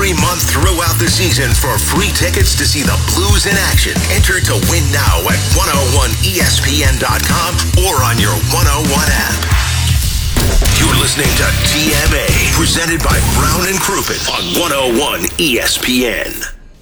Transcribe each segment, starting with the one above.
every month throughout the season for free tickets to see the Blues in action. Enter to win now at 101ESPN.com or on your 101 app. You're listening to TMA, presented by Brown and Crouppen on 101 ESPN.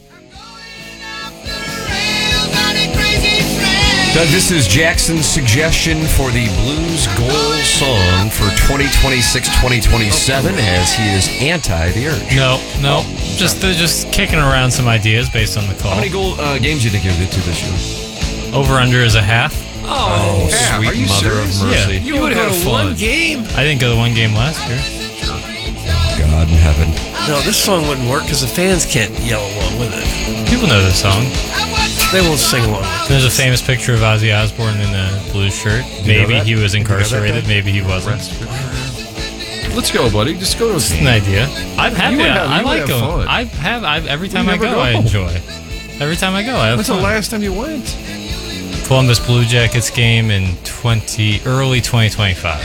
Doug, this is Jackson's suggestion for the Blues goal song for 2026-2027, as he is anti the urge. No. Just kicking around some ideas based on the call. How many goal games do you think you'll get to this year? Over-under is a half. Oh, half. Sweet Are you mother serious? of mercy. Yeah. You would have fun. One game? I didn't go to one game last year. God in heaven. No, this song wouldn't work because the fans can't yell along with it. People know this song. They won't sing along with it. There's a famous picture of Ozzy Osbourne in a Blues shirt. Maybe he was incarcerated. Maybe he wasn't. Let's go, buddy. Just go to a It's game. an idea. I'm happy. I like have going. fun. Every time I go, I enjoy. Every time I go, I have When's fun. the last time you went? Columbus Blue Jackets game in early 2025.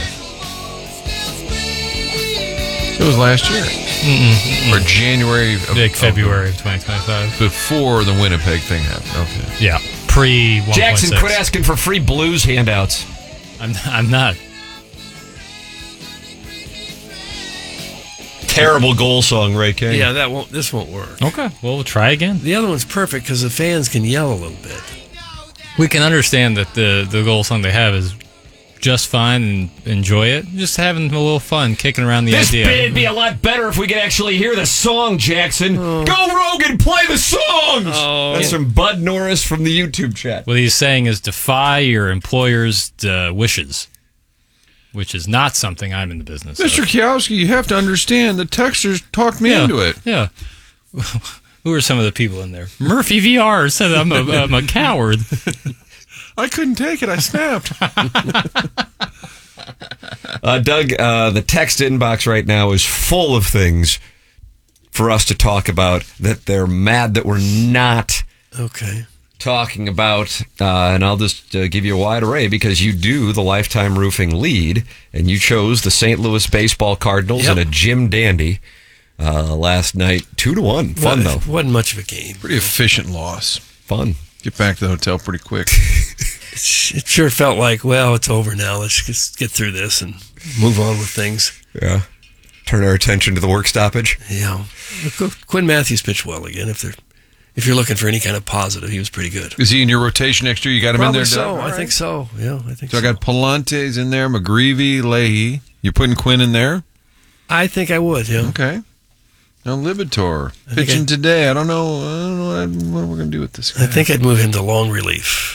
It was last year. Or January of February of 2025. before the Winnipeg thing happened. Okay. Yeah, pre 1.6. Jackson, quit asking for free Blues handouts. I'm not. Terrible goal song, Ray King. Yeah, this won't work. Okay, well, we'll try again. The other one's perfect because the fans can yell a little bit. We can understand that the goal song they have is just fine and enjoy it. Just having a little fun, kicking around the idea. This would be a lot better if we could actually hear the song, Jackson. Go, Rogan, play the songs! That's from Bud Norris from the YouTube chat. What he's saying is defy your employer's wishes, which is not something I'm in the business Mr. of. Kiowski, you have to understand the texters talked me into it. Yeah. Who are some of the people in there? Murphy VR said I'm a coward. I couldn't take it. I snapped. Doug, the text inbox right now is full of things for us to talk about that they're mad that we're not talking about. And I'll just give you a wide array because you do the Lifetime Roofing lead, and you chose the St. Louis Baseball Cardinals and a Jim Dandy last night, 2-1. Fun, though. Wasn't much of a game. Pretty efficient loss. Fun. Get back to the hotel pretty quick. It sure felt like, well, it's over now. Let's just get through this and move on with things. Yeah. Turn our attention to the work stoppage. Yeah. Quinn Matthews pitched well again. If you're looking for any kind of positive, he was pretty good. Is he in your rotation next year? You got him in there, Doug? So. I think so. Yeah, I think so. So I got Palante's in there, McGreevy, Leahy. You're putting Quinn in there? I think I would, yeah. Okay. Now Libitor pitching today. I don't know what we're going to do with this guy. I think I'd move him to long relief.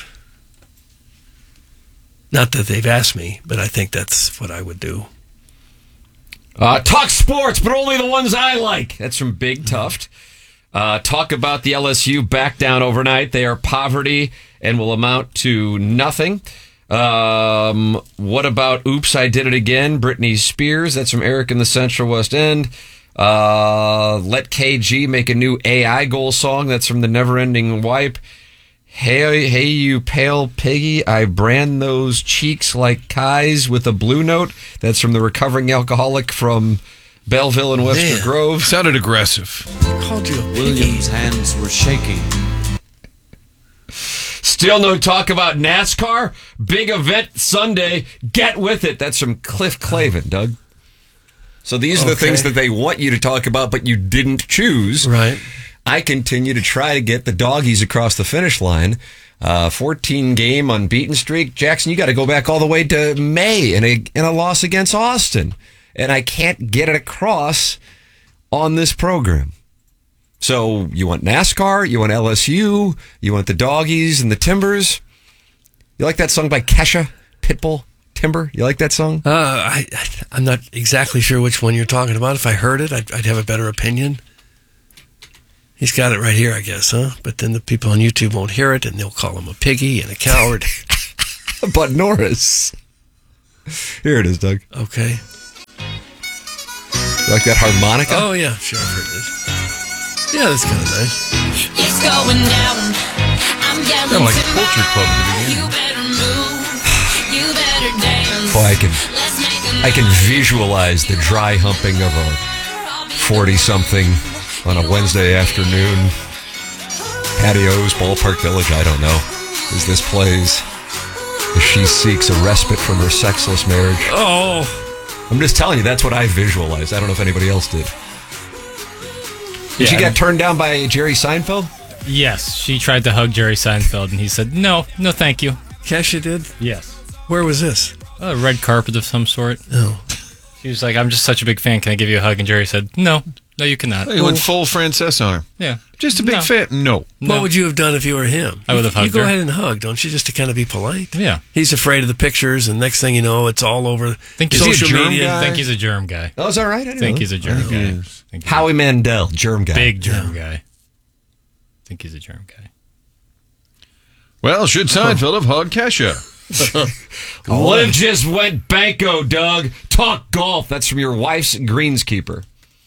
Not that they've asked me, but I think that's what I would do. Talk sports, but only the ones I like. That's from Big Tuft. Talk about the LSU back down overnight. They are poverty and will amount to nothing. What about Oops, I Did It Again? Britney Spears. That's from Eric in the Central West End. Let KG make a new AI goal song. That's from the Neverending Wipe. Hey, you pale piggy, I brand those cheeks like Kai's with a blue note. That's from the Recovering Alcoholic from Belleville and Webster Grove. Sounded aggressive. Called you a piggy. Williams' hands were shaking. Still no talk about NASCAR. Big event Sunday. Get with it. That's from Cliff Clavin, Doug. So these are the things that they want you to talk about, but you didn't choose. Right. I continue to try to get the doggies across the finish line. 14-game unbeaten streak. Jackson, you got to go back all the way to May in a loss against Austin. And I can't get it across on this program. So you want NASCAR, you want LSU, you want the doggies and the Timbers. You like that song by Kesha, Pitbull, Timber? You like that song? I'm not exactly sure which one you're talking about. If I heard it, I'd have a better opinion. He's got it right here, I guess, huh? But then the people on YouTube won't hear it, and they'll call him a piggy and a coward. But Norris. Here it is, Doug. Okay. You like that harmonica? Oh, yeah, sure, I've heard this. Yeah, that's kind of nice. It's going down. I'm yelling Sound like to Culture Club at the my- beginning. You better move. You better dance. Boy, Let's make a I can visualize the dry humping of a 40-something on a Wednesday afternoon. Patios, Ballpark Village, I don't know. As this plays, as she seeks a respite from her sexless marriage. Oh. I'm just telling you, that's what I visualized. I don't know if anybody else did. Did she get turned down by Jerry Seinfeld? Yes, she tried to hug Jerry Seinfeld, and he said, no, thank you. Kesha did? Yes. Where was this? A red carpet of some sort. Oh. She was like, I'm just such a big fan. Can I give you a hug? And Jerry said, no, you cannot. He went full Frances on her. Yeah. Just a big fan? No. What would you have done if you were him? I would have hugged her. You go her. ahead and hug, don't you, just to kind of be polite? Yeah. He's afraid of the pictures, and next thing you know, it's all over social media. I think he's a germ guy. Oh, is that right? I think he's a germ guy. Howie Mandel, germ guy. Big germ guy. I think he's a germ guy. Well, should Seinfeld have hugged Kesha? Liv just went banco, Doug. Talk golf. That's from your wife's greenskeeper.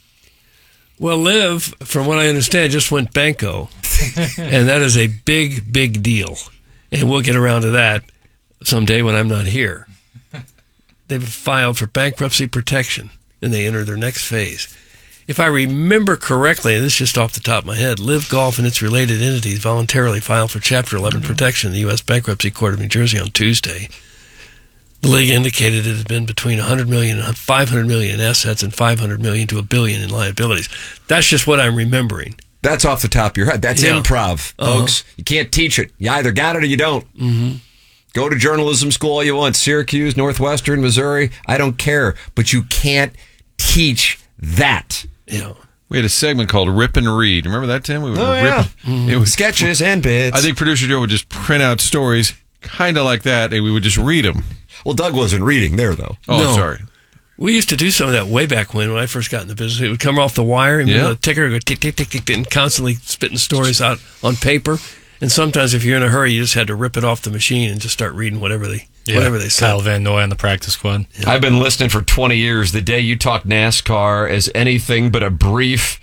Well, Liv, from what I understand, just went banco. And that is a big, big deal. And we'll get around to that someday when I'm not here. They've filed for bankruptcy protection, and they enter their next phase. If I remember correctly, and this is just off the top of my head, Liv Golf and its related entities voluntarily filed for Chapter 11 protection in the U.S. Bankruptcy Court of New Jersey on Tuesday. The league indicated it had been between $100 million and $500 million in assets and $500 million to $1 billion in liabilities. That's just what I'm remembering. That's off the top of your head. That's improv, folks. You can't teach it. You either got it or you don't. Mm-hmm. Go to journalism school all you want. Syracuse, Northwestern, Missouri. I don't care. But you can't teach that. Yeah. We had a segment called Rip and Read. Remember that, Tim? We would rip. It was sketches and bits. I think producer Joe would just print out stories kind of like that, and we would just read them. Well, Doug wasn't reading there, though. Oh, No. sorry. We used to do some of that way back when I first got in the business. It would come off the wire, and the ticker would go tick, tick, tick, tick, and constantly spitting stories out on paper. And sometimes if you're in a hurry, you just had to rip it off the machine and just start reading whatever they said. Kyle Van Noy on the practice squad. Yeah. I've been listening for 20 years. The day you talk NASCAR as anything but a brief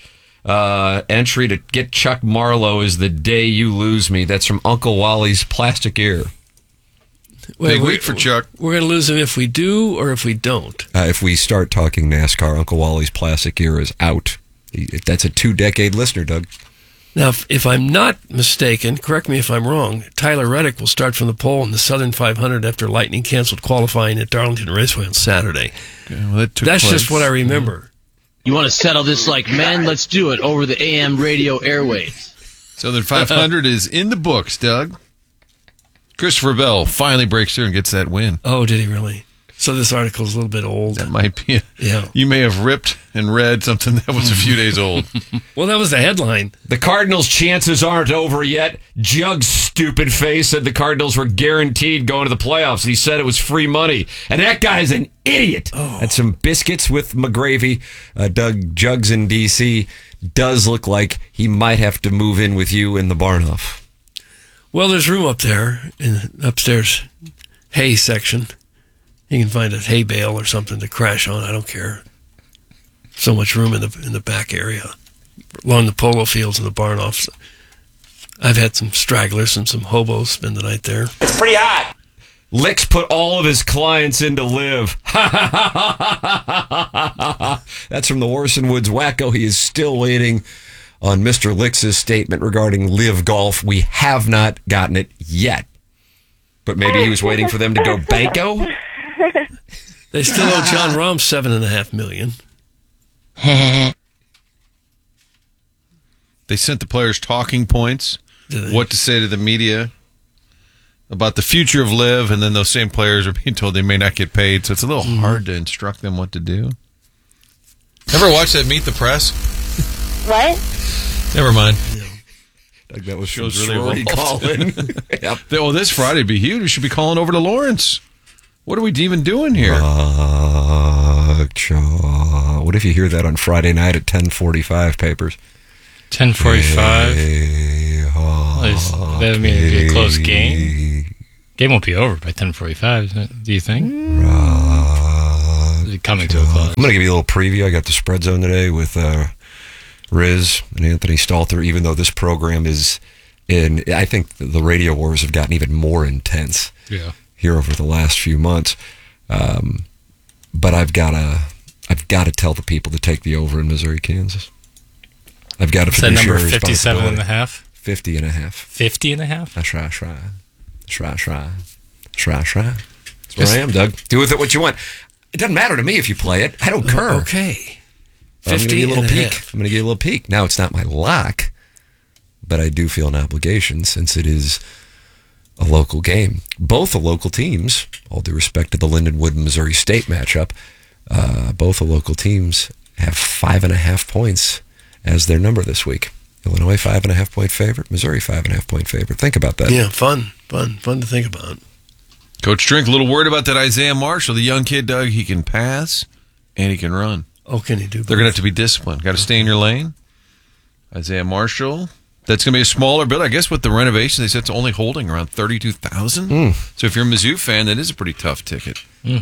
entry to get Chuck Marlowe is the day you lose me. That's from Uncle Wally's Plastic Ear. Big week for Chuck. We're going to lose him if we do or if we don't. If we start talking NASCAR, Uncle Wally's Plastic Ear is out. That's a 2-decade listener, Doug. Now, if I'm not mistaken, correct me if I'm wrong, Tyler Reddick will start from the pole in the Southern 500 after Lightning canceled qualifying at Darlington Raceway on Saturday. Well, That's just what I remember. You want to settle this like men? Let's do it over the AM radio airwaves. Southern 500 is in the books, Doug. Christopher Bell finally breaks through and gets that win. Oh, did he really? So this article is a little bit old. That might be. Yeah. You may have ripped and read something that was a few days old. Well, that was the headline. The Cardinals' chances aren't over yet. Jug's stupid face said the Cardinals were guaranteed going to the playoffs. He said it was free money. And that guy's an idiot. Oh. Had some biscuits with McGravy. Doug Jugs in D.C. does look like he might have to move in with you in the Barnoff. Well, there's room up there in the upstairs hay section. You can find a hay bale or something to crash on. I don't care. So much room in the back area, along the polo fields and the barn offs. I've had some stragglers and some hobos spend the night there. It's pretty hot. Licks put all of his clients into Live. That's from the Orson Woods Wacko. He is still waiting on Mr. Licks' statement regarding Live Golf. We have not gotten it yet. But maybe he was waiting for them to go banco? They still owe John Rahm $7.5 million. They sent the players talking points, what to say to the media about the future of Live, and then those same players are being told they may not get paid, so it's a little hard to instruct them what to do. Ever watch that Meet the Press? What? Never mind. That was Shows really calling. Yep. Well, this Friday would be huge. We should be calling over to Lawrence. What are we even doing here? What if you hear that on Friday night at 10:45, Papers? 10:45? That would mean it'd be a close game. Game won't be over by 10:45, do you think? Is it coming to a close? I'm going to give you a little preview. I got the Spread Zone today with Riz and Anthony Stalter, even though this program is I think the radio wars have gotten even more intense here over the last few months. But I've got to tell the people to take the over in Missouri, Kansas. I've got a Is that number fiduciary 57 and a responsibility. half? 50 and a half. 50 and a half? Shra. That's where I am, Doug. Do with it what you want. It doesn't matter to me if you play it. I don't care. Okay. I'm going to 50 give you a little and a peek. half. I'm going to give you a little peek. Now, it's not my lock, but I do feel an obligation since it is a local game. Both the local teams, all due respect to the Lindenwood, Missouri State matchup, both the local teams have 5.5 points as their number this week. Illinois 5.5 point favorite, Missouri 5.5 point favorite. Think about that. Yeah, fun to think about. Coach Drink, a little worried about that Isaiah Marshall, the young kid, Doug. He can pass and he can run. Oh, can he do both? They're going to have to be disciplined. Got to stay in your lane. Isaiah Marshall. That's going to be a smaller build. I guess with the renovation, they said it's only holding around 32,000. So if you're a Mizzou fan, that is a pretty tough ticket.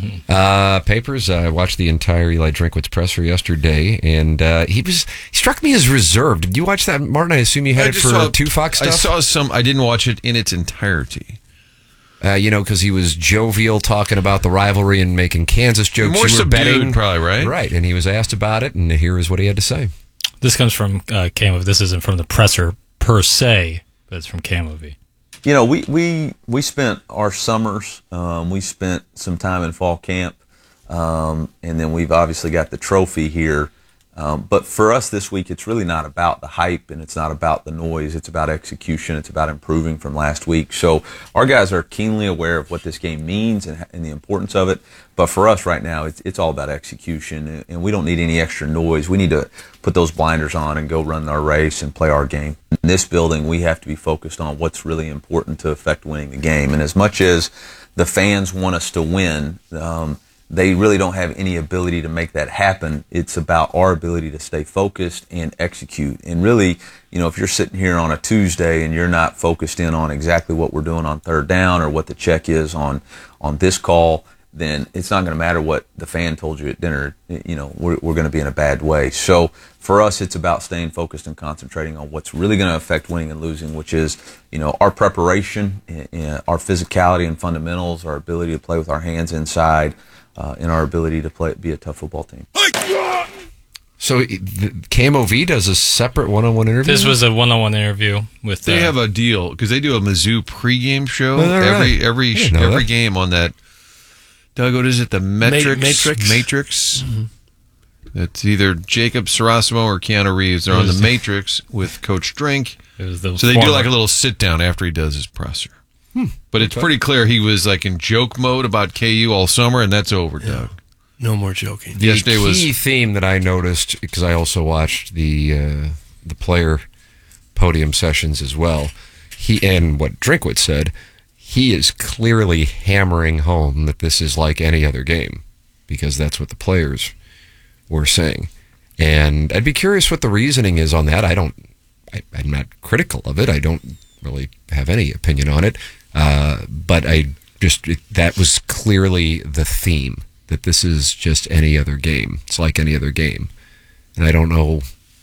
Papers, I watched the entire Eli Drinkwitz presser yesterday, and he struck me as reserved. Did you watch that, Martin? I assume you had it for two Fox stuff? I saw some. I didn't watch it in its entirety. Because he was jovial, talking about the rivalry and making Kansas jokes. More You were subdued, betting, probably, right? Right, and he was asked about it, and here is what he had to say. This comes from KMOV. This isn't from the presser per se, but it's from KMOV. You know, we spent our summers, we spent some time in fall camp, and then we've obviously got the trophy here. But for us this week, it's really not about the hype and it's not about the noise. It's about execution. It's about improving from last week. So our guys are keenly aware of what this game means and the importance of it. But for us right now, it's all about execution, and we don't need any extra noise. We need to put those blinders on and go run our race and play our game. In this building, we have to be focused on what's really important to affect winning the game. And as much as the fans want us to win, they really don't have any ability to make that happen. It's about our ability to stay focused and execute. And really, you know, if you're sitting here on a Tuesday and you're not focused in on exactly what we're doing on third down or what the check is on this call, then it's not going to matter what the fan told you at dinner. You know, we're going to be in a bad way. So for us, it's about staying focused and concentrating on what's really going to affect winning and losing, which is, you know, our preparation, our physicality and fundamentals, our ability to play with our hands inside, and our ability to be a tough football team. So KMOV does a separate one-on-one interview? This was a one-on-one interview with. They have a deal because they do a Mizzou pregame show really? every game on that. Doug, what is it? The Matrix. Mm-hmm. It's either Jacob Sarasimo or Keanu Reeves. They're on the Matrix with Coach Drink. So they do like a little sit down after he does his presser. But it's pretty clear he was like in joke mode about KU all summer, and that's over, Doug. No more joking. The key theme that I noticed, because I also watched the player podium sessions as well, and what Drinkwitz said, he is clearly hammering home that this is like any other game, because that's what the players were saying. And I'd be curious what the reasoning is on that. I'm not critical of it. I don't really have any opinion on it. But that was clearly the theme, that this is just any other game. It's like any other game. And I don't know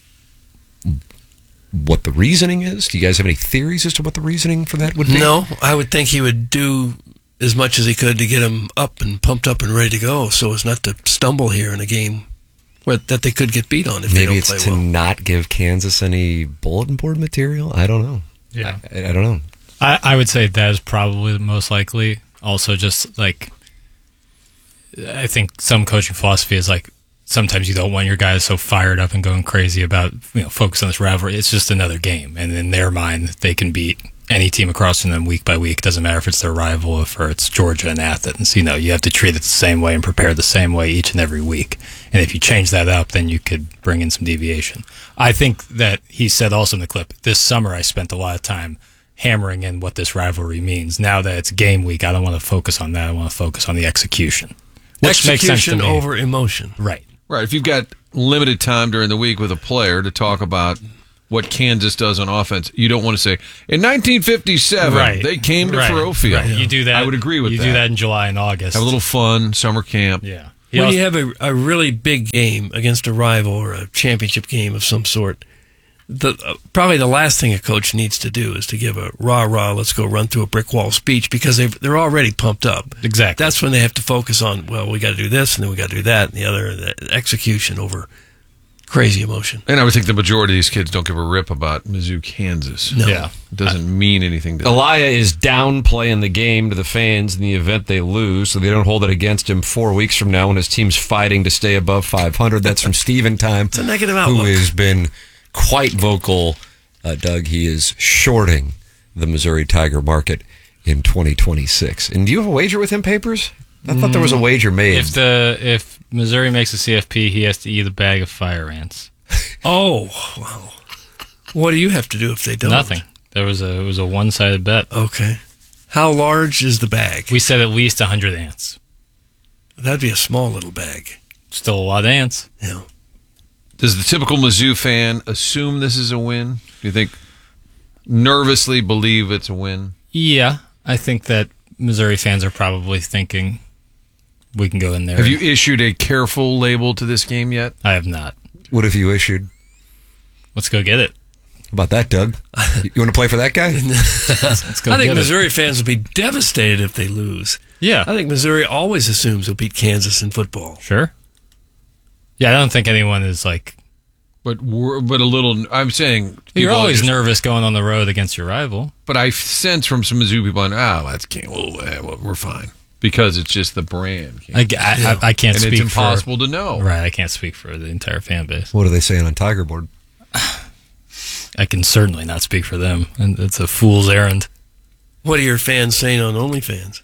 what the reasoning is. Do you guys have any theories as to what the reasoning for that would be? No, I would think he would do as much as he could to get him up and pumped up and ready to go so as not to stumble here in a game that they could get beat on if they don't play well. Maybe it's to not give Kansas any bulletin board material? I don't know. Yeah. I don't know. I would say that is probably the most likely. Also, just like, I think some coaching philosophy is like, sometimes you don't want your guys so fired up and going crazy about, focus on this rivalry. It's just another game. And in their mind, they can beat any team across from them week by week. It doesn't matter if it's their rival, or it's Georgia and Athens. You have to treat it the same way and prepare the same way each and every week. And if you change that up, then you could bring in some deviation. I think that he said also in the clip, this summer I spent a lot of time hammering in what this rivalry means. Now that it's game week, I don't want to focus on that. I want to focus on the execution. Which makes sense to me. Over emotion. Right. Right. If you've got limited time during the week with a player to talk about what Kansas does on offense, you don't want to say, in 1957, they came to Fairfield. Right. You do that. I would agree with that. You do that in July and August. Have a little fun, summer camp. Yeah. When you have a really big game against a rival or a championship game of some sort, probably the last thing a coach needs to do is to give a rah-rah, let's go run through a brick wall speech, because they're already pumped up. Exactly. That's when they have to focus on, well, we got to do this, and then we got to do that, and the other, the execution over Crazy emotion. And I would think the majority of these kids don't give a rip about Mizzou, Kansas. No. Yeah. It doesn't mean anything to them. Elia is downplaying the game to the fans in the event they lose, so they don't hold it against him 4 weeks from now when his team's fighting to stay above 500. That's from Steven Time. It's a negative outlook. Who has been quite vocal, Doug. He is shorting the Missouri Tiger market in 2026. And do you have a wager with him, Papers? I thought there was a wager made. If Missouri makes a CFP, he has to eat a bag of fire ants. Oh, wow. What do you have to do if they don't? Nothing. It was a one-sided bet. Okay. How large is the bag? We said at least 100 ants. That'd be a small little bag. Still a lot of ants. Yeah. Does the typical Mizzou fan assume this is a win? Do you think nervously believe it's a win? Yeah, I think that Missouri fans are probably thinking we can go in there. Have you issued a careful label to this game yet? I have not. What have you issued? Let's go get it. How about that, Doug? You want to play for that guy? Let's go I think get Missouri fans will be devastated if they lose. Yeah. I think Missouri always assumes we'll beat Kansas in football. Sure. Yeah, I don't think anyone is like... But a little, I'm saying... You're people always just- nervous going on the road against your rival. But I sense from some Mizzou people, that's can't. Well, we're fine because it's just the brand. I can't and speak it's impossible to know. Right, I can't speak for the entire fan base. What are they saying on Tiger Board? I can certainly not speak for them, and it's a fool's errand. What are your fans saying on OnlyFans?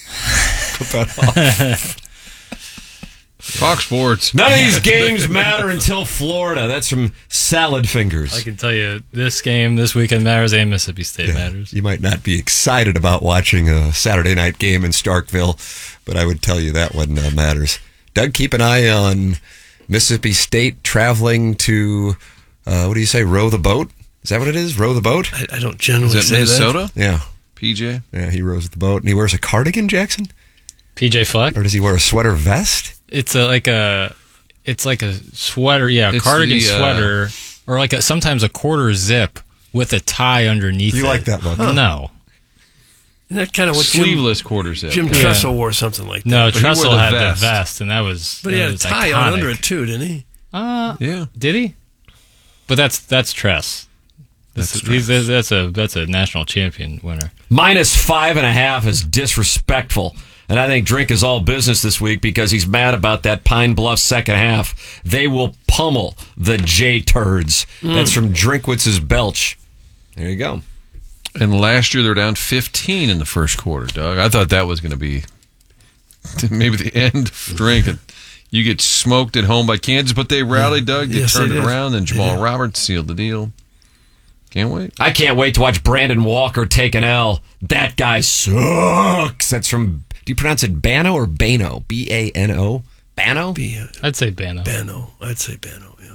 Fox Sports. None of these games matter until Florida. That's from Salad Fingers. I can tell you this game this weekend matters and Mississippi State matters. You might not be excited about watching a Saturday night game in Starkville, but I would tell you that one matters. Doug, keep an eye on Mississippi State traveling to, what do you say, row the boat? Is that what it is? Row the boat? I don't generally Is that say Minnesota? Yeah. PJ? Yeah, he rows the boat. And he wears a cardigan, Jackson? PJ Fleck? Or does he wear a sweater vest? It's like a sweater, a It's cardigan the, sweater, or like sometimes a quarter zip with a tie underneath. You it. like that one? No, Isn't that kind of what Sleeveless quarter zip. Jim Tressel wore something like that? no. But he wore Tressel the had vest. the vest, and that was. But he that had a was tie iconic. on under it too, didn't he? Yeah. Did he? But that's Tress. That's a national champion winner. Minus 5.5 is disrespectful. And I think Drink is all business this week because he's mad about that Pine Bluff second half. They will pummel the J-turds. That's from Drinkwitz's Belch. There you go. And last year they were down 15 in the first quarter, Doug. I thought that was going to be maybe the end of Drink. You get smoked at home by Kansas, but they rallied, Doug. They Yes, turned they it did. around, and Jamal Roberts sealed the deal. Can't wait. I can't wait to watch Brandon Walker take an L. That guy sucks. That's from, do you pronounce it Bano or Bano? B-A-N-O? Bano? I'd say Bano. Bano. I'd say Bano, yeah.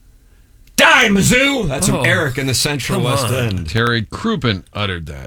Die, Mizzou! That's from Oh, Eric in the Central come West on. End. Terry Crouppen uttered that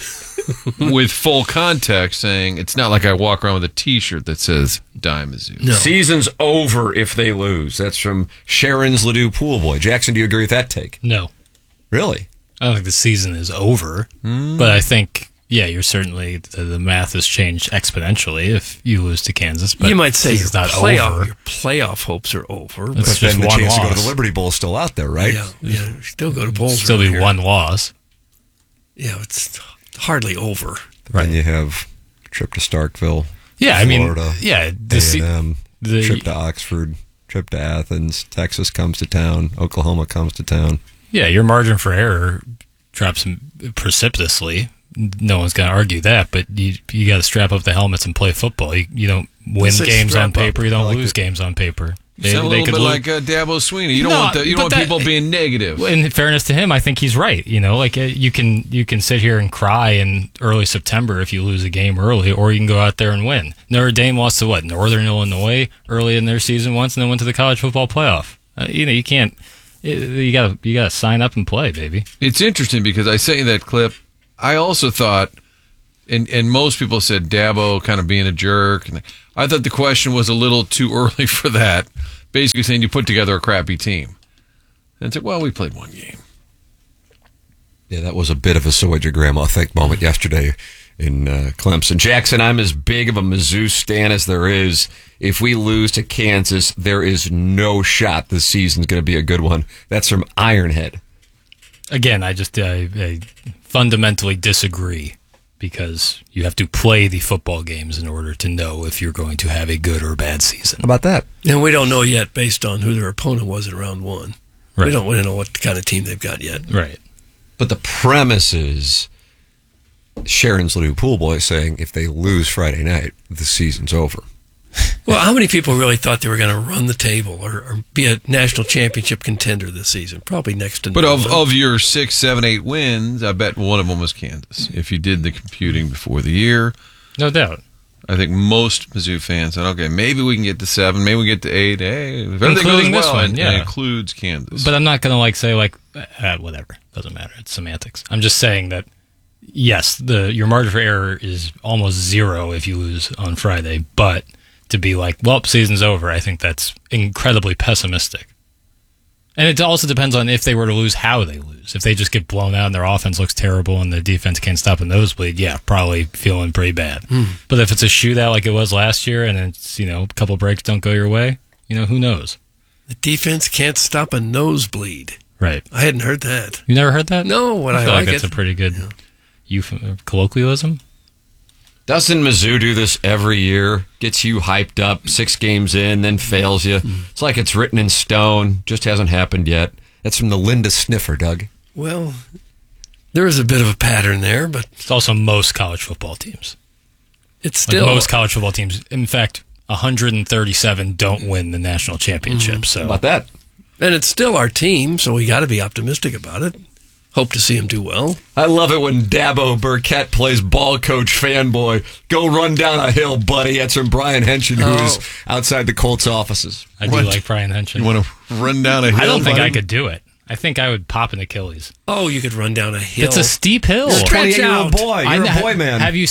with full context, saying, it's not like I walk around with a T-shirt that says, Die Mizzou. No. Season's over if they lose. That's from Sharon's Ladue Poolboy. Jackson, do you agree with that take? No, Really? I don't think the season is over, but I think you're certainly the math has changed exponentially if you lose to Kansas. But You might say your it's not playoff, over. your playoff hopes are over. It's But just Then the one chance to go to loss. the Liberty Bowl is still out there, right? yeah, still go to bowls. Still around be here. one loss. Yeah, it's hardly over. Right. Then you have trip to Starkville, Yeah, I mean, Florida, A&M, the trip to Oxford, trip to Athens, Texas comes to town, Oklahoma comes to town. Yeah, your margin for error drops precipitously. No one's going to argue that, but you got to strap up the helmets and play football. You don't win Say games strap on paper. up. You don't I like lose it. games on paper. You sound a little bit like Dabo Swinney. You don't want that. You don't want people being negative. In fairness to him, I think he's right. Like you can sit here and cry in early September if you lose a game early, or you can go out there and win. Notre Dame lost to Northern Illinois early in their season once, and then went to the college football playoff. You can't. You gotta sign up and play, baby. It's interesting because I say that clip. I also thought, and most people said Dabo kind of being a jerk. And I thought the question was a little too early for that. Basically saying you put together a crappy team. And it's like, well, we played one game. Yeah, that was a bit of a Soja Grandma think moment yesterday in Clemson. Jackson, I'm as big of a Mizzou stan as there is. If we lose to Kansas, there is no shot this season's going to be a good one. That's from Ironhead. Again, I fundamentally disagree because you have to play the football games in order to know if you're going to have a good or bad season. How about that? And we don't know yet based on who their opponent was in round one. Right. We don't know what kind of team they've got yet. Right. But the premise is Sharon's little pool boy saying if they lose Friday night, the season's over. Well, how many people really thought they were going to run the table or be a national championship contender this season? Probably next to But no one. of your 6, 7, 8 wins, I bet one of them was Kansas. If you did the computing before the year, No doubt. I think most Mizzou fans said, okay, maybe we can get to 7, maybe we get to 8. Hey, if everything Including goes this well, one, and yeah. it includes Kansas. But I'm not going to say whatever. Doesn't matter. It's semantics. I'm just saying that, yes, your margin for error is almost zero if you lose on Friday. But to be like, well, season's over, I think that's incredibly pessimistic. And it also depends on if they were to lose, how they lose. If they just get blown out and their offense looks terrible and the defense can't stop a nosebleed, yeah, probably feeling pretty bad. But if it's a shootout like it was last year and it's, a couple breaks don't go your way, who knows? The defense can't stop a nosebleed. Right. I hadn't heard that. You never heard that? No, I feel like that's a pretty good colloquialism. Doesn't Mizzou do this every year? Gets you hyped up 6 games in, then fails you. It's like it's written in stone, just hasn't happened yet. That's from the Linda Sniffer, Doug. Well, there is a bit of a pattern there, but It's also most college football teams. it's still most college football teams. In fact, 137 don't win the national championship. So How about that? and it's still our team, so we got to be optimistic about it. Hope to see him do well. I love it when Dabo Burkett plays ball coach fanboy. Go run down a hill, buddy. That's from Brian Henson, who is outside the Colts offices. I do like Brian Henson. you want to run down a hill? I don't think buddy? I could do it. I think I would pop an Achilles. Oh, you could run down a hill. It's a steep hill. You're a 28-year-old boy. You're a boy, man. Have you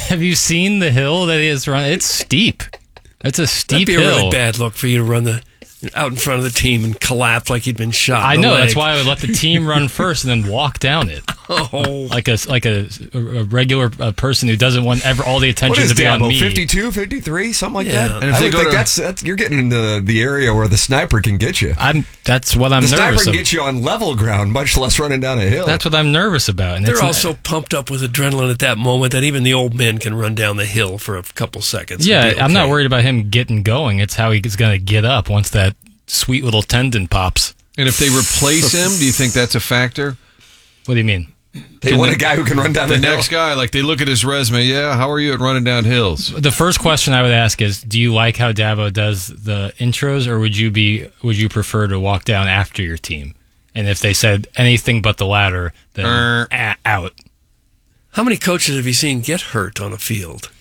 seen the hill that he is running? It's steep. It's a steep That'd be a hill. really bad look for you to run out in front of the team and collapse like you'd been shot. I in the know. leg. That's why I would let the team run first and then walk down it. Oh, Like a regular person who doesn't want all the What attention is to be on Dabo? me. 52, 53, something like Yeah. that? And if I they would go think to- that's you're getting into the area where the sniper can get you. That's what I'm The sniper nervous can about. get you on level ground, much less running down a hill. That's what I'm nervous about. And they're it's also pumped up with adrenaline at that moment that even the old men can run down the hill for a couple seconds. and yeah, be I'm not okay. worried about him getting going. It's how he's going to get up once that sweet little tendon pops. And if they replace him, do you think that's a factor? What do you mean? they want a guy who can run down The the hill. next guy, like they look at his resume, yeah, how are you at running down hills? The first question I would ask is, do you like how Dabo does the intros, or would you prefer to walk down after your team? And if they said anything but the latter, then out. How many coaches have you seen get hurt on a field?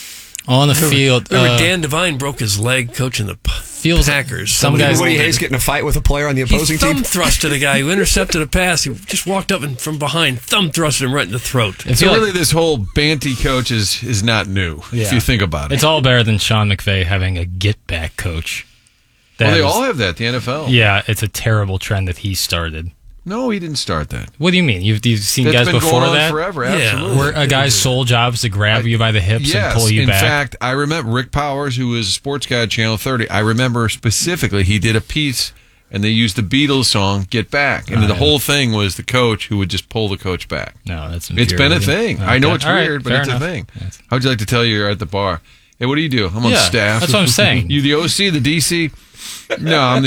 On the field, Remember, Dan Devine broke his leg coaching the Packers. some guys- Woody Hayes getting a fight with a player on the He opposing thumb team. thrusted a guy who intercepted a pass. He just walked up and from behind, thumb thrusted him right in the throat. I So feel like really, this whole Banty coach is not new, if Yeah. you think about it. it's all better than Sean McVay having a get-back coach. Well, they That is- all have that, the NFL. Yeah, it's a terrible trend that he started. No, he didn't start that. What do you mean? You've seen That's guys been before going on that? forever, Yeah. absolutely. Where a guy's sole job is to grab you by the hips and pull you in back. fact, I remember Rick Powers, who was a sports guy at Channel 30. I remember specifically he did a piece, and they used the Beatles song "Get Back," and the whole thing was the coach who would just pull the coach back. No, that's It's been a thing. I know it's Okay. All right, weird, but fair it's enough. a thing. Yes. How'd you like to tell you're at the bar? Hey, what do you do? I'm on Yeah, staff. that's what I'm saying. You the OC, the DC? No, I'm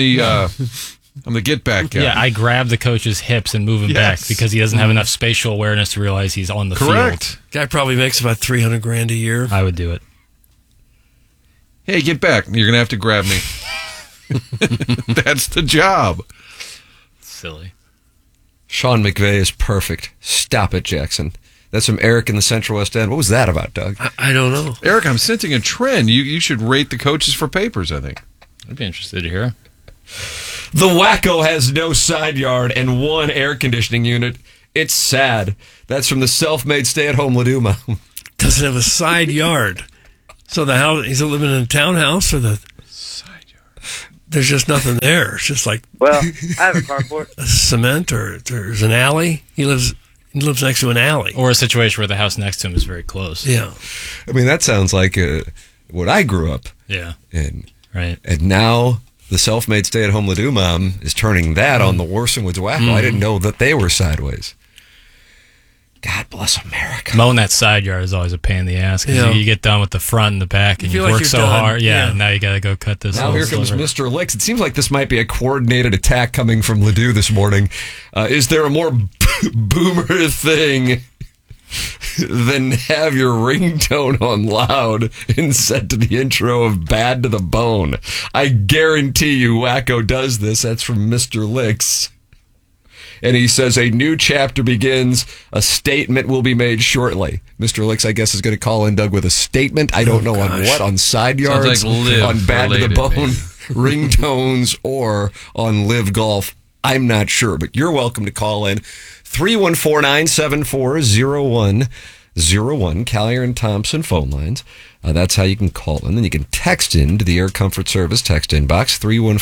the get back guy. Yeah, I grab the coach's hips and move him back Yes. because he doesn't have enough spatial awareness to realize he's on the Correct. Guy probably makes about $300,000 a year. field. I would do it. Hey, get back. You're going to have to grab me. That's the job. Silly. Sean McVay is perfect. Stop it, Jackson. That's from Eric in the Central West End. What was that about, Doug? I don't know. Eric, I'm sensing a trend. You should rate the coaches for papers, I think. I'd be interested to hear. The Wacko has no side yard and one air conditioning unit. It's sad. That's from the self-made stay-at-home Laduma. Doesn't have a side yard. So the house, he's living in a townhouse or the Side yard. there's just nothing there. It's just like Well, I have a carport. a cement or there's an alley. He lives He lives next to an alley. Or a situation where the house next to him is very close. Yeah. I mean, that sounds like what I grew up Yeah. in. Right. And now the self-made stay-at-home Ledoux mom is turning that on the Warson Woods Wacko. I didn't know that they were sideways. God bless America. Mowing that side yard is always a pain in the ass because Yeah. you get done with the front and the back and You you feel like work you're so done. hard. Yeah, Yeah. and now you got to go cut this. Now whole here comes sliver. Mr. Licks. It seems like this might be a coordinated attack coming from Ledoux this morning. Is there a more boomer thing than have your ringtone on loud and set to the intro of Bad to the Bone? I guarantee you Wacko does this. That's from Mr. Licks. And he says a new chapter begins. A statement will be made shortly. Mr. Licks, I guess, is going to call in, Doug, with a statement. I don't know on what, on side yards, like Live on Bad to the related, Bone, maybe. ringtones, or on Live Golf. I'm not sure, but you're welcome to call in. 314-974-0101, Callier and Thompson phone lines. That's how you can call in. Then you can text in to the Air Comfort Service text inbox,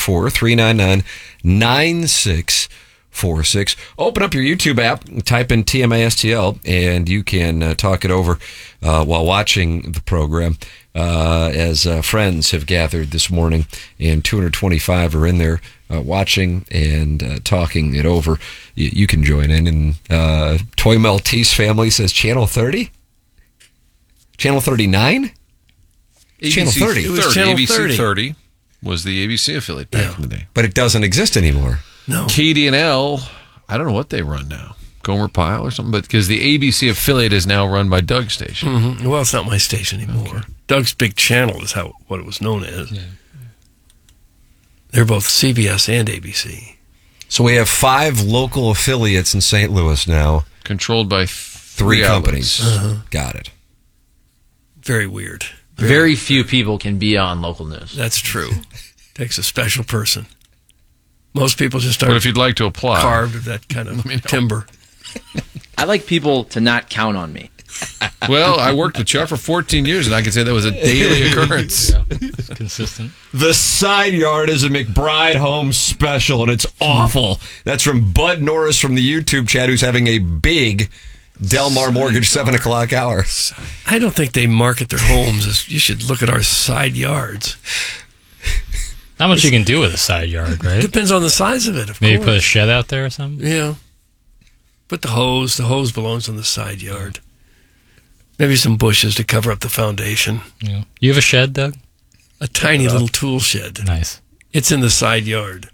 314-399-9646. Open up your YouTube app, type in TMASTL, and you can talk it over while watching the program. As friends have gathered this morning, and 225 are in there watching and talking it over. You can join in. And Toy Maltese family says Channel 30? Channel 39? Channel 30. It was Channel ABC 30. 30 was the ABC affiliate back in the day. But it doesn't exist anymore. No. KD&L, I don't know what they run now. Gomer Pyle or something, but because the ABC affiliate is now run by Doug's station. Mm-hmm. Well, it's not my station anymore. Doug's Big Channel is what it was known as. Yeah. They're both CBS and ABC. So we have 5 local affiliates in St. Louis now. Controlled by 3 companies. Uh-huh. Got it. Very weird. Very few people can be on local news. That's true. Takes a special person. Most people just aren't But if you'd like to apply, carved of that kind of timber. I like people to not count on me. well, I worked with Chuck for 14 years, and I can say that was a daily occurrence. It's consistent. The side yard is a McBride home special, and it's awful. That's from Bud Norris from the YouTube chat, who's having a big Del Mar Mortgage 7 o'clock hour. I don't think they market their homes as you should look at our side yards. Not much you can do with a side yard, right? Depends on the size of it, of Maybe course. put a shed out there or something? Yeah. Put the hose. The hose belongs on the side yard. Maybe some bushes to cover up the foundation. Yeah. You have a shed, Doug? A tiny little tool shed. Nice. It's in the side yard.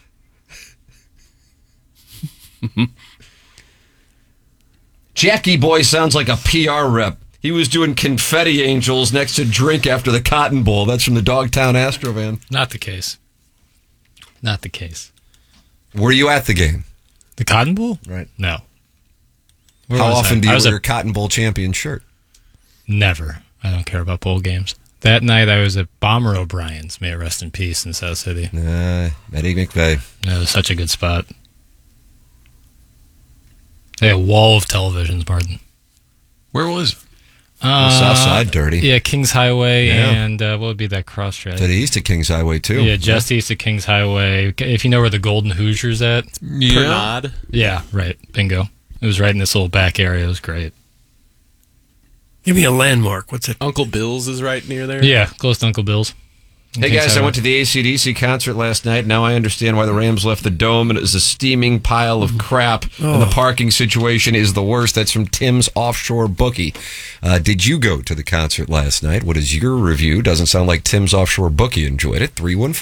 Jackie Boy sounds like a PR rep. He was doing confetti angels next to drink after the Cotton Bowl. That's from the Dogtown Astrovan. Not the case. Not the case. Were you at the game? The Cotton Bowl? Right. No. Where How was often I? do I you was wear at- your Cotton Bowl champion shirt? Never. I don't care about bowl games. That night I was at Bomber O'Brien's, may it rest in peace, in South City. Eddie McVeigh. It was such a good spot. They had a wall of televisions, Martin. Where was it? South Side, dirty. Yeah, Kings Highway Yeah. and what would be that cross track? To the east of Kings Highway, too. Yeah, just east of Kings Highway. If you know where the Golden Hoosier's at. Yeah. Yeah, right. Bingo. It was right in this little back area. It was great. Give me a landmark. What's it? Uncle Bill's is right near there. Yeah, close to Uncle Bill's. Hey guys, I went to the AC/DC concert last night. Now I understand why the Rams left the dome, and it was a steaming pile of crap. And the parking situation is the worst. That's from Tim's Offshore Bookie. Did you go to the concert last night? What is your review? Doesn't sound like Tim's Offshore Bookie enjoyed it.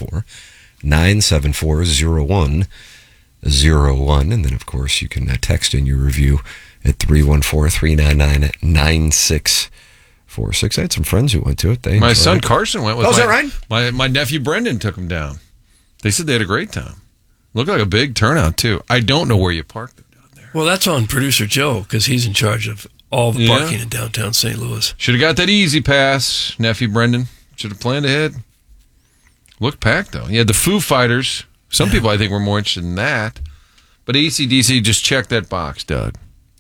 314-974-0101. And then, of course, you can text in your review at 314-399-9646. I had some friends who went to it. They My enjoyed son it. Carson went with Oh, is that right? My nephew Brendan took him down. They said they had a great time. Looked like a big turnout, too. I don't know where you parked them down there. Well, that's on producer Joe because he's in charge of all the parking in downtown St. Louis. Should have got that easy pass, nephew Brendan. Should have planned ahead. Looked packed, though. You had the Foo Fighters. Some people, I think, were more interested in that. But AC/DC just checked that box, Doug.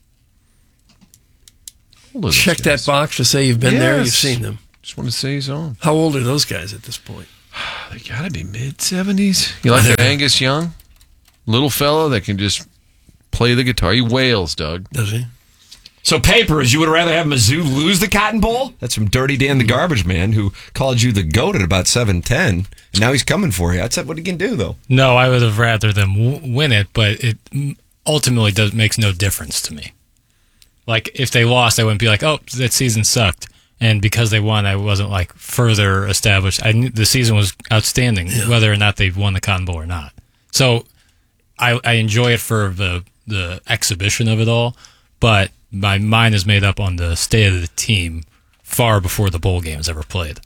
Check that box to say you've been there, you've seen them. Just want to say so. How old are those guys at this point? They got to be mid-70s. You like that Angus Young? Little fellow that can just play the guitar. He wails, Doug. Does he? So, Papers, you would rather have Mizzou lose the Cotton Bowl? That's from Dirty Dan the Garbage Man, who called you the GOAT at about 7:10, and now he's coming for you. That's what he can do, though. No, I would have rather them win it, but it ultimately makes no difference to me. Like, if they lost, I wouldn't be like, oh, that season sucked. And because they won, I wasn't, like, further established. I knew the season was outstanding, whether or not they won the Cotton Bowl or not. So I enjoy it for the exhibition of it all, but my mind is made up on the state of the team far before the bowl games ever played.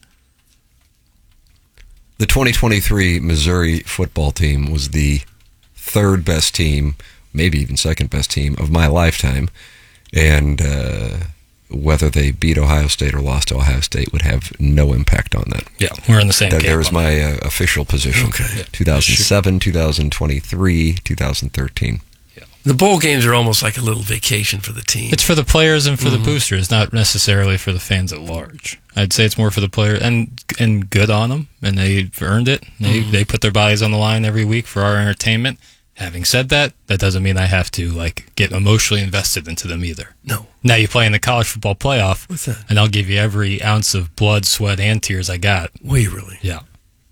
The 2023 Missouri football team was the third best team, maybe even second best team of my lifetime. And whether they beat Ohio State or lost to Ohio State would have no impact on that. Yeah, we're in the same camp. There is my official position. Okay. 2007, 2023, 2013. The bowl games are almost like a little vacation for the team. It's for the players and for the boosters, not necessarily for the fans at large. I'd say it's more for the players, and good on them, and they've earned it. They put their bodies on the line every week for our entertainment. Having said that, that doesn't mean I have to get emotionally invested into them either. No. Now you play in the college football playoff, What's that? and I'll give you every ounce of blood, sweat, and tears I got. Will you really? Yeah.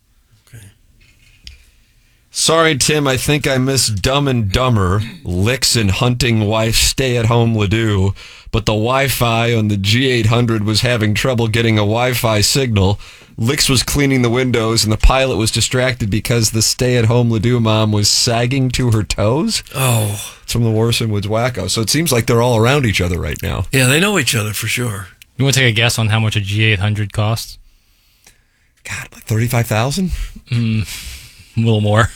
Sorry, Tim, I think I missed Dumb and Dumber, Licks and Hunting Wife Stay-at-Home Ladue, but the Wi-Fi on the G800 was having trouble getting a Wi-Fi signal. Licks was cleaning the windows, and the pilot was distracted because the stay-at-home Ladue mom was sagging to her toes. Oh. It's from the Warson Woods Wacko. So it seems like they're all around each other right now. Yeah, they know each other for sure. You want to take a guess on how much a G800 costs? God, like $35,000? A little more.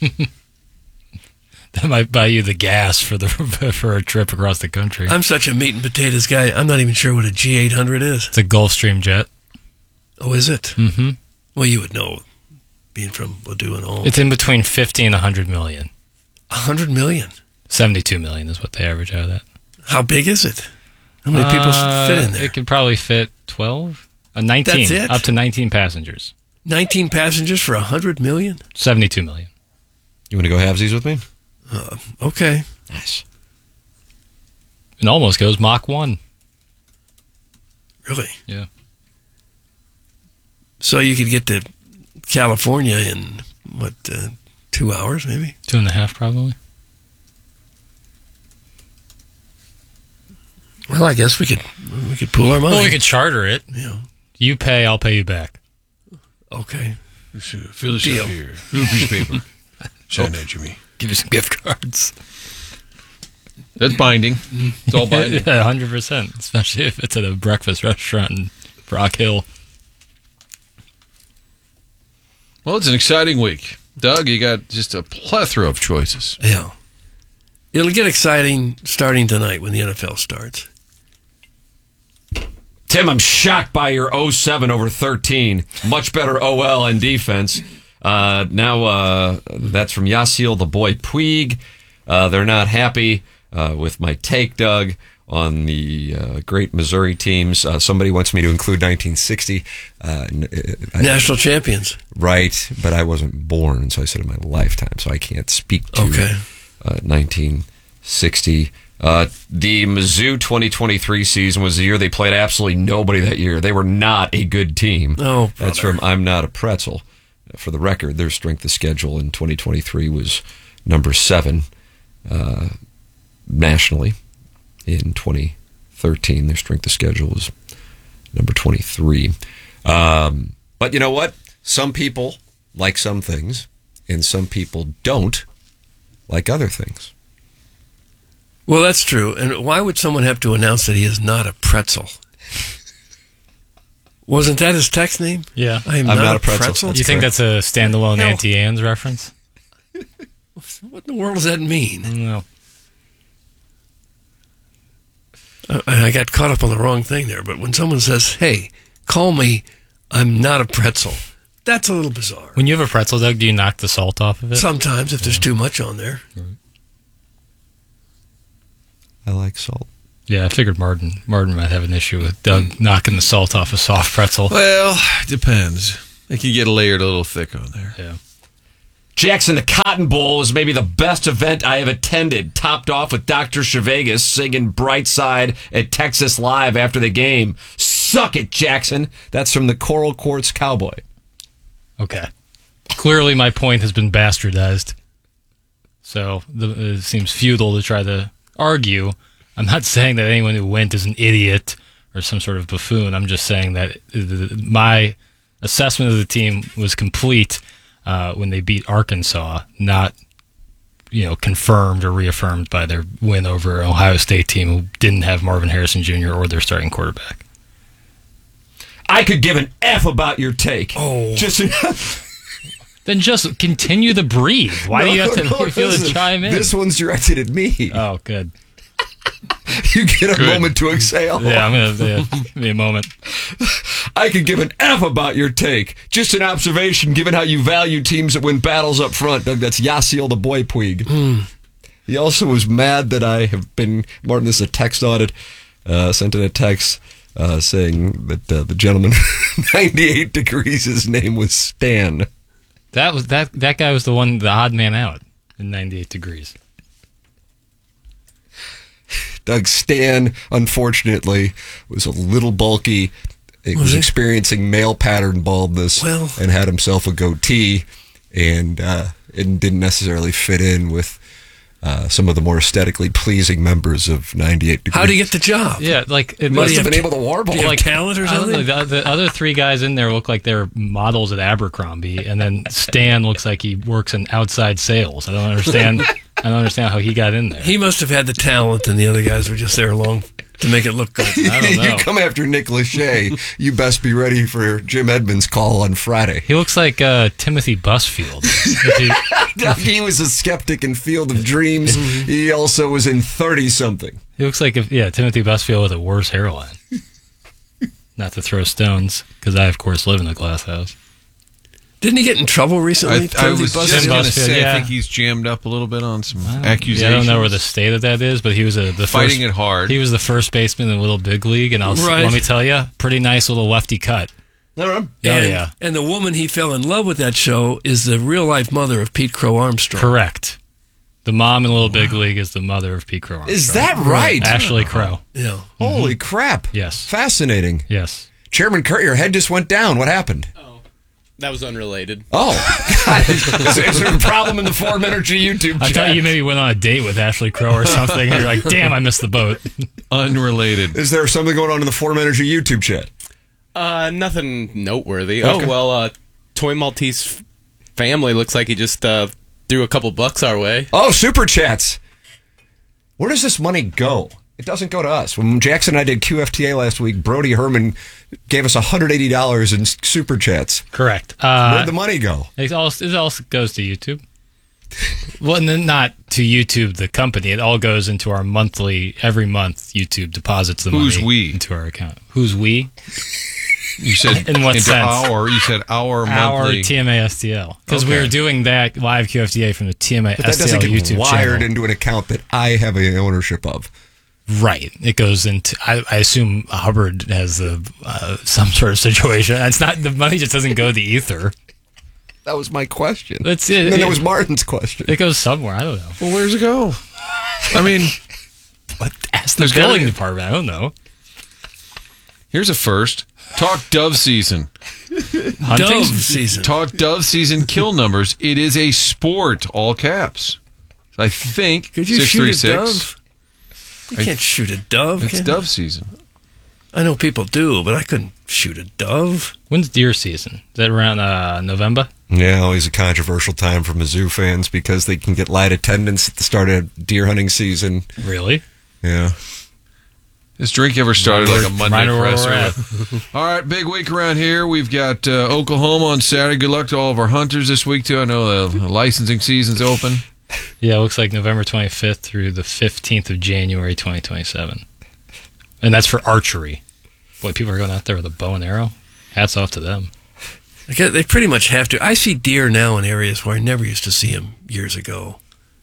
That might buy you the gas for for a trip across the country. I'm such a meat and potatoes guy. I'm not even sure what a G800 is. It's a Gulfstream jet. Oh, is it? Mm-hmm. Well, you would know, being from Ladue and all. It's in between 50 and 100 million. 100 million? 72 million is what they average out of that. How big is it? How many people fit in there? It could probably fit 12. 19. That's it? Up to 19 passengers. 19 passengers for 100 million? 72 million. You want to go halvesies with me? Okay. Nice. It almost goes Mach 1. Really? Yeah. So you could get to California in, 2 hours maybe? 2.5 probably. Well, I guess we could pool our money. Well, we could charter it. Yeah. You pay, I'll pay you back. Okay. Fill this Deal. up here. Little piece of paper. Sign that, Jimmy. Give you some gift cards. That's binding. It's all binding. Yeah, 100%. Especially if it's at a breakfast restaurant in Rock Hill. Well, it's an exciting week. Doug, you got just a plethora of choices. Yeah. It'll get exciting starting tonight when the NFL starts. Tim, I'm shocked by your 07 over 13. Much better OL and defense. Now that's from Yasiel the Boy Puig. They're not happy with my take, Doug, on the great Missouri teams. Somebody wants me to include 1960. National champions. Right, but I wasn't born, so I said in my lifetime, so I can't speak to 1960. The Mizzou 2023 season was the year they played absolutely nobody that year. They were not a good team. Oh, brother. That's from I'm Not a Pretzel. For the record, their strength of schedule in 2023 was number 7 nationally. In 2013, their strength of schedule was number 23. But you know what? Some people like some things, and some people don't like other things. Well, that's true. And why would someone have to announce that he is not a pretzel? Wasn't that his text name? Yeah. I'm not a pretzel. Do you think that's a standalone Auntie Anne's reference? What in the world does that mean? No. I got caught up on the wrong thing there. But when someone says, hey, call me, I'm not a pretzel, that's a little bizarre. When you have a pretzel, Doug, do you knock the salt off of it? Sometimes, if there's too much on there. I like salt. Yeah, I figured Martin might have an issue with Doug knocking the salt off a soft pretzel. Well, it depends. It can get layered a little thick on there. Yeah. Jackson, the Cotton Bowl was maybe the best event I have attended, topped off with Dr. Chevegas singing Bright Side at Texas Live after the game. Suck it, Jackson. That's from the Coral Quartz Cowboy. Okay. Clearly, my point has been bastardized. So it seems futile to try to argue. I'm not saying that anyone who went is an idiot or some sort of buffoon. I'm just saying that my assessment of the team was complete when they beat Arkansas, not confirmed or reaffirmed by their win over an Ohio State team who didn't have Marvin Harrison Jr. or their starting quarterback. I could give an F about your take. Oh. Then just continue to breathe. Why do you have to feel to chime in? This one's directed at me. Oh, good. You get a moment to exhale. Yeah, I'm going to give me a moment. I could give an F about your take. Just an observation, given how you value teams that win battles up front. Doug, that's Yasiel the Boy Puig. He also was mad that I have been, Martin, this is a text audit, sent in a text saying that the gentleman, 98 degrees, his name was Stan. That guy was the odd man out in 98 degrees. Doug, Stan, unfortunately, was a little bulky. He was experiencing male pattern baldness and had himself a goatee and didn't necessarily fit in with some of the more aesthetically pleasing members of 98 Degrees. How did he get the job? Yeah, it must have been able to warble. Like talent or something? The other three guys in there look like they're models at Abercrombie, and then Stan looks like he works in outside sales. I don't understand how he got in there. He must have had the talent, and the other guys were just there along to make it look good. I don't know. You come after Nick Lachey, you best be ready for Jim Edmonds' call on Friday. He looks like Timothy Busfield. He was a skeptic in Field of Dreams. He also was in 30-something. He looks like Timothy Busfield with a worse hairline. Not to throw stones, because I, of course, live in a glass house. Didn't he get in trouble recently? I was just going to say, yeah. I think he's jammed up a little bit on some accusations. Yeah, I don't know where the state of that is, but he was fighting it hard. He was the first baseman in the Little Big League, and let me tell you, pretty nice little lefty cut. And the woman he fell in love with that show is the real-life mother of Pete Crow Armstrong. Correct. The mom in Little Big League is the mother of Pete Crow Armstrong. Is that right? Ashley Crow. Yeah. Holy crap. Yes. Fascinating. Yes. Chairman Kurt, your head just went down. What happened? That was unrelated. Oh. Is there a problem in the Form Energy YouTube chat? I thought you maybe went on a date with Ashley Crow or something, and you're like, damn, I missed the boat. Unrelated. Is there something going on in the Form Energy YouTube chat? Nothing noteworthy. Okay. Oh, well, Toy Maltese family looks like he just threw a couple bucks our way. Oh, super chats. Where does this money go? It doesn't go to us. When Jackson and I did QFTA last week, Brody Herman gave us $180 in super chats. Correct. Where'd the money go? It all goes to YouTube. Well, not to YouTube, the company. It all goes into our every month, YouTube deposits the money into our account. Who's we? You said in what sense? You said our monthly. Our TMA STL. Because we were doing that live QFTA from the TMA but that STL doesn't get YouTube wired channel. into an account that I have an ownership of. Right. It goes into, I assume Hubbard has some sort of situation. It's not, the money just doesn't go to the ether. That was my question. That's it. And then that was Martin's question. It goes somewhere. I don't know. Well, where's it go? I mean, ask the billing department. I don't know. Here's a first. Talk dove season. Dove season. Talk dove season kill numbers. It is a sport, all caps. I think. Could you shoot a dove? You can't shoot a dove. It's dove season. I know people do, but I couldn't shoot a dove. When's deer season? Is that around November? Yeah, always a controversial time for Mizzou fans because they can get light attendance at the start of deer hunting season. Really? Yeah. This drink ever started like a Monday presser. Right. All right, big week around here. We've got Oklahoma on Saturday. Good luck to all of our hunters this week, too. I know the licensing season's open. Yeah, it looks like November 25th through the 15th of January 2027. And that's for archery. Boy, people are going out there with a bow and arrow. Hats off to them. They pretty much have to. I see deer now in areas where I never used to see them years ago.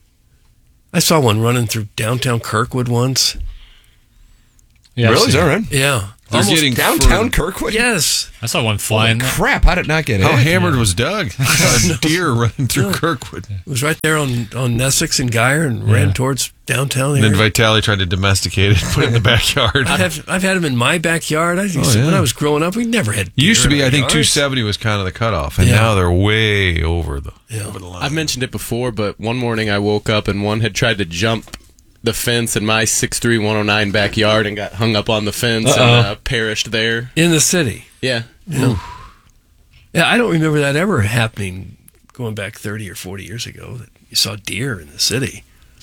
I saw one running through downtown Kirkwood once. Yeah, really? Is that right? Yeah. They're Almost getting Downtown further. Kirkwood? Yes. I saw one flying. Crap, how did it not get How hit? hammered was Doug? I saw a deer running through Kirkwood. It was right there on Essex and Geyer and ran towards downtown And then area. Vitale tried to domesticate it, put it in the backyard. I've had them in my backyard. I think when I was growing up, we never had deer Used to in be, our I think, yards. 270 was kind of the cutoff, and Yeah. now they're way over the line. I've mentioned it before, but one morning I woke up and one had tried to jump the fence in my 6'3", 109 backyard and got hung up on the fence and perished there. In the city. Yeah. Yeah. Yeah, I don't remember that ever happening going back 30 or 40 years ago that you saw deer in the city.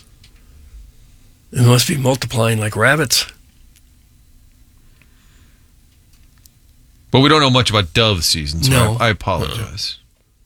It must be multiplying like rabbits. But we don't know much about dove season, so No. I apologize.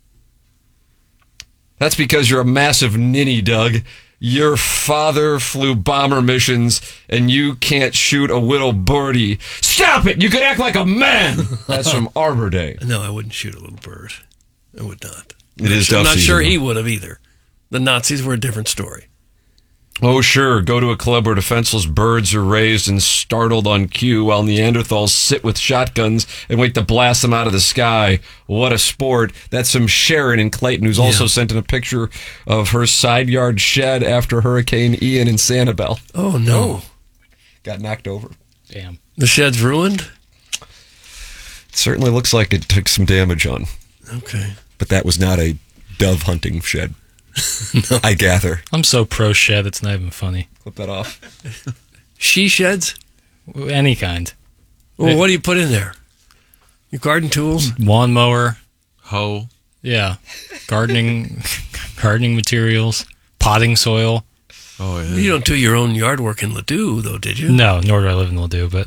That's because you're a massive ninny, Doug. Your father flew bomber missions, and you can't shoot a little birdie. Stop it! You could act like a man! That's from Arbor Day. No, I wouldn't shoot a little bird. I would not. It is I'm dove not season, sure though. he would have either. The Nazis were a different story. Oh, sure. Go to a club where defenseless birds are raised and startled on cue while Neanderthals sit with shotguns and wait to blast them out of the sky. What a sport. That's from Sharon in Clayton, who's also sent in a picture of her side yard shed after Hurricane Ian in Sanibel. Oh, no. Got knocked over. Damn. The shed's ruined? It certainly looks like it took some damage on. Okay. But that was not a dove hunting shed. I gather. I'm so pro shed, it's not even funny. Clip that off. She sheds? Any kind. Well, what do you put in there? Your garden tools? Lawnmower. Hoe. Yeah. Gardening materials. Potting soil. Oh, yeah. You don't do your own yard work in Ladue, though, did you? No, nor do I live in Ladue, but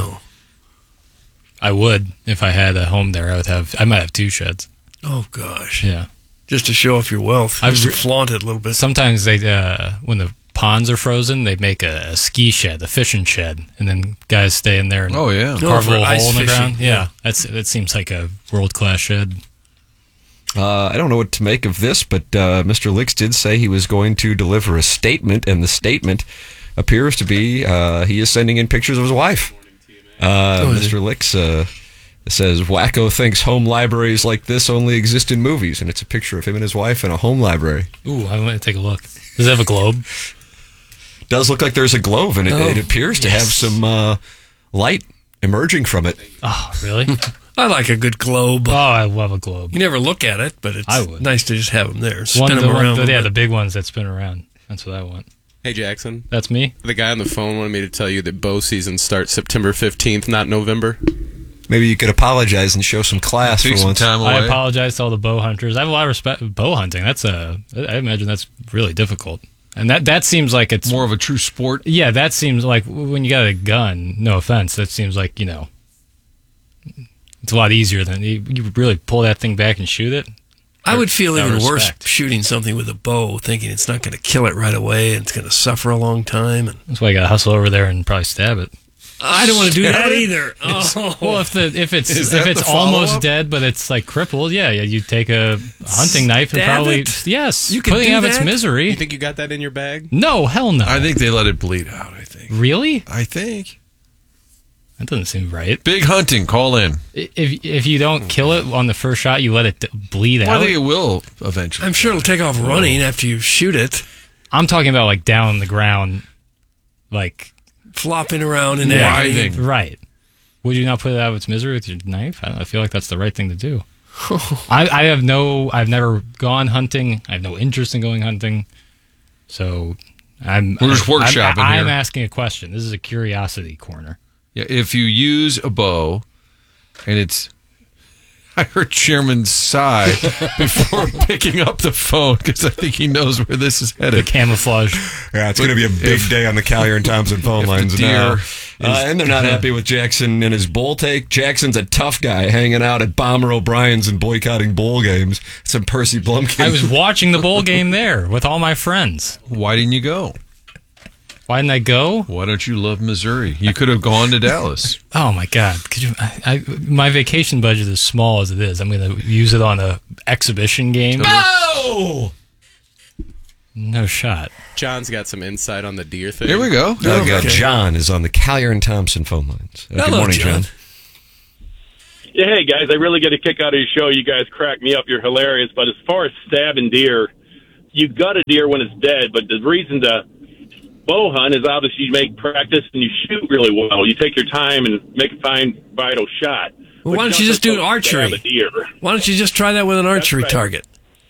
I would if I had a home there. I might have 2 sheds. Oh, gosh. Yeah. Just to show off your wealth. Just to flaunt it a little bit. Sometimes they, when the ponds are frozen, they make a ski shed, a fishing shed, and then guys stay in there and Oh, yeah. carve a for little ice hole in the fishing, ground. yeah. Yeah, that seems like a world-class shed. I don't know what to make of this, but Mr. Licks did say he was going to deliver a statement, and the statement appears to be he is sending in pictures of his wife. Mr. Licks says, Wacko thinks home libraries like this only exist in movies, and it's a picture of him and his wife in a home library. Ooh, I want to take a look. Does it have a globe? Does look like there's a globe, and it appears to have some light emerging from it. Oh, really? I like a good globe. Oh, I love a globe. You never look at it, but I it's would. nice to just have them there. Spin them around. The big ones that spin around. That's what I want. Hey, Jackson. That's me? The guy on the phone wanted me to tell you that bow season starts September 15th, not November. Maybe you could apologize and show some class Take for some once. time away. I apologize to all the bow hunters. I have a lot of respect for bow hunting. I imagine that's really difficult. And that seems like it's More of a true sport. Yeah, that seems like when you got a gun, no offense, that seems like, it's a lot easier than you really pull that thing back and shoot it. I would feel Out of even worse respect. shooting something with a bow, thinking it's not going to kill it right away and it's going to suffer a long time. And That's why you got to hustle over there and probably stab it. I don't want to do that either. Oh. Well, if it's that the almost follow-up? dead, but it's like crippled, you take a hunting knife and Stab probably it? yes, You can putting do out its that? misery. You think you got that in your bag? No, hell no. I think they let it bleed out, I think. Really? I think. That doesn't seem right. Big hunting, call in. If you don't kill it on the first shot, you let it bleed Well, out. I think it will eventually. I'm sure it'll take off running after you shoot it, I'm talking about like down on the ground, like flopping around in Yeah. agony. Writhing. right. Would you not put it out of its misery with your knife? I feel like that's the right thing to do. I've never gone hunting. I have no interest in going hunting. So We're just workshopping I'm here. asking a question. This is a curiosity corner. Yeah, if you use a bow and it's... I heard Chairman sigh before picking up the phone because I think he knows where this is The headed. camouflage. Yeah, it's going to be a big day on the Collier and Thompson phone if the lines deer now. is- And they're not happy with Jackson and his bull take. Jackson's a tough guy hanging out at Bomber O'Brien's and boycotting bowl games. Some Percy Blumkin. I was watching the bowl game there with all my friends. Why didn't you go? Why didn't I go? Why don't you love Missouri? You could have gone to Dallas. Oh my God! Could you? My vacation budget is small as it is. I'm going to use it on a exhibition game. Oh! No shot. John's got some insight on the deer thing. Here we go. John is on the Collier and Thompson phone lines. Good Hello, morning, John. Yeah, hey, guys, I really get a kick out of your show. You guys crack me up. You're hilarious. But as far as stabbing deer, you gut a deer when it's dead. But the reason to bow hunt is obviously you make practice and you shoot really well. You take your time and make a fine, vital shot. Well, why don't you just do archery? Why don't you just try that with an archery target?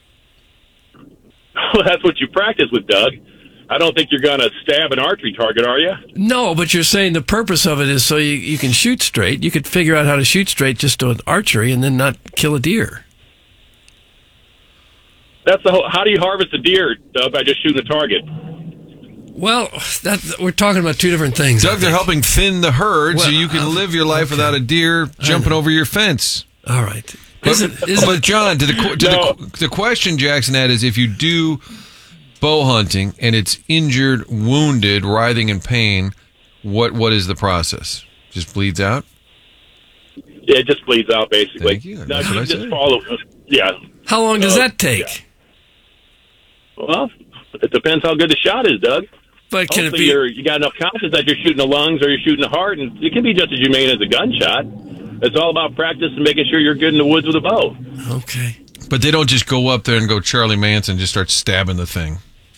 Well, that's what you practice with, Doug. I don't think you're going to stab an archery target, are you? No, but you're saying the purpose of it is so you can shoot straight. You could figure out how to shoot straight just with archery and then not kill a deer. That's the whole. How do you harvest a deer, Doug? By just shooting the target? Well, we're talking about two different things. Doug, they're helping thin the herd so you can live your life without a deer jumping over your fence. All right. But John, the question Jackson had is if you do bow hunting and it's injured, wounded, writhing in pain, what is the process? Just bleeds out? Yeah, it just bleeds out, basically. Thank you. No, you just follow. Yeah. How long does that take? Yeah. Well, it depends how good the shot is, Doug. But can hopefully it be? You got enough confidence that you're shooting the lungs or you're shooting the heart, and it can be just as humane as a gunshot. It's all about practice and making sure you're good in the woods with a bow. Okay. But they don't just go up there and go Charlie Manson and just start stabbing the thing.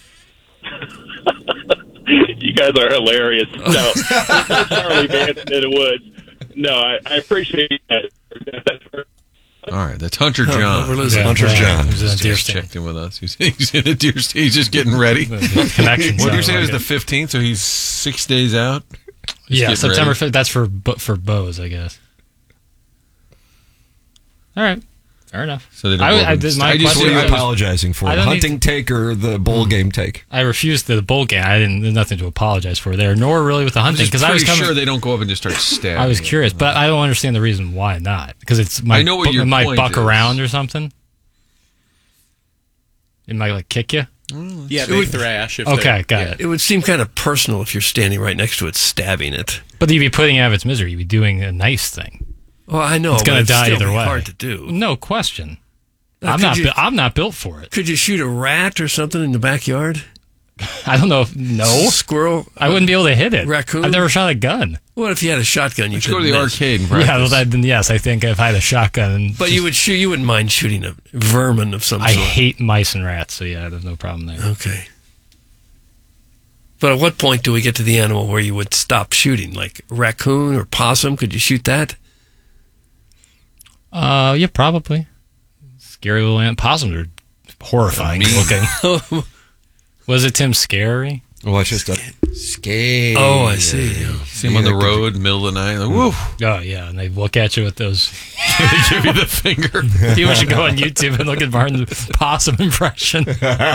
You guys are hilarious. No, there's no Charlie Manson in the woods. No, I appreciate that. All right, that's Hunter John. We're losing Hunter John. He's in a deer Just stand. checked in with us. He's in a deer stand. He's just getting ready. Connections. What did you say? It was the 15th, so he's 6 days out? Yeah, getting September ready. 5th. That's for bows, I guess. All right. Fair enough. So they don't go over and my I just What question are you was- apologizing for? I The don't hunting need take or the bowl game take? I refused the bowl game. There's nothing to apologize for there, nor really with the hunting, because I was pretty coming. sure they don't go up and just start stabbing. I was curious, but I don't understand the reason why not. Because it's I know what your might point buck is. around or something. It might like kick you. Yeah, they thrash. If Okay, they're- got yeah. it. It would seem kind of personal if you're standing right next to it, stabbing it. But you'd be putting it out of its misery. You'd be doing a nice thing. Well, I know It's going to die still either be way. Hard to do. No question. Now, I'm not built for it. Could you shoot a rat or something in the backyard? I don't know if Squirrel. I wouldn't be able to hit it. Raccoon. I've never shot a gun. What if you had a shotgun? You Let's could go to the miss. arcade and practice. Yeah, well, then yes, I think if I had a shotgun. But you would shoot. You wouldn't mind shooting a vermin of some I sort. hate mice and rats, so yeah, there's no problem there. Okay. But at what point do we get to the animal where you would stop shooting? Like raccoon or possum? Could you shoot that? Yeah, probably. Scary little ant. Possums are horrifying looking. Was it Tim Scary? Well, it's just a scary. Oh, I see. Yeah. See him on the road, middle of the night. Like, woo! Oh yeah, and they look at you with those. They give you the finger. You should go on YouTube and look at Martin's possum impression.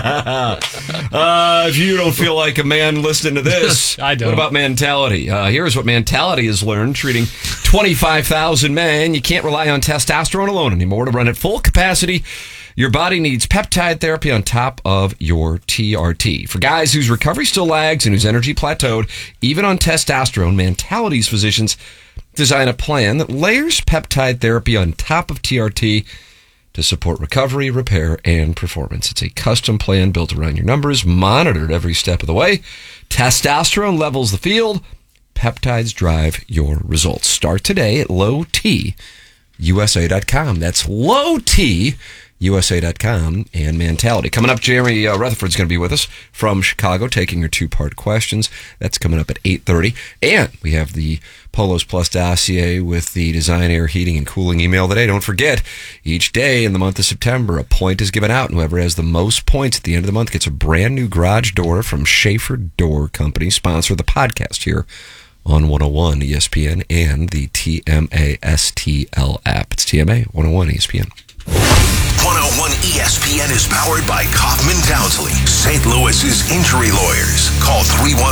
If you don't feel like a man listening to this, I don't. What about mentality? Here's what mentality has learned: treating 25,000 men, you can't rely on testosterone alone anymore to run at full capacity. Your body needs peptide therapy on top of your TRT. For guys whose recovery still lags and whose energy plateaued, even on testosterone, Mentality's physicians design a plan that layers peptide therapy on top of TRT to support recovery, repair, and performance. It's a custom plan built around your numbers, monitored every step of the way. Testosterone levels the field. Peptides drive your results. Start today at lowtusa.com. That's lowtusa.com and Mentality. Coming up, Jeremy Rutherford's going to be with us from Chicago, taking your two-part questions. That's coming up at 8:30. And we have the Polos Plus dossier with the Design, Air, Heating, and Cooling email today. Don't forget, each day in the month of September, a point is given out, and whoever has the most points at the end of the month gets a brand new garage door from Schaefer Door Company, sponsor of the podcast here on 101 ESPN and the TMA STL app. It's TMA 101 ESPN. 101 ESPN is powered by Kaufman Townsley, St. Louis's injury lawyers. Call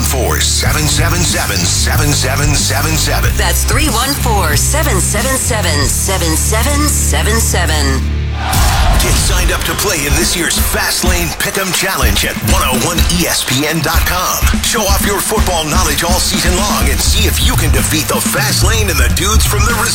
314-777-7777. That's 314-777-7777. Get signed up to play in this year's Fastlane Pick'em Challenge at 101ESPN.com. Show off your football knowledge all season long and see if you can defeat the Fastlane and the dudes from the Reserve.